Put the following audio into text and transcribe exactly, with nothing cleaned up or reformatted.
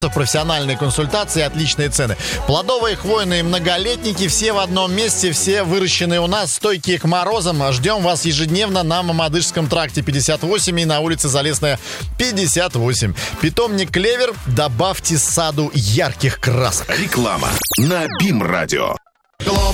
профессиональные консультации, отличные цены. Плодовые, хвойные, многолетники, все в одном месте, все выращенные у нас, стойкие к морозам. Ждем вас ежедневно на Мамадышском тракте пятьдесят восемь и на улице Залесная пятьдесят восемь. Питомник «Клевер». Добавьте саду ярких красок. Реклама на БИМ-радио.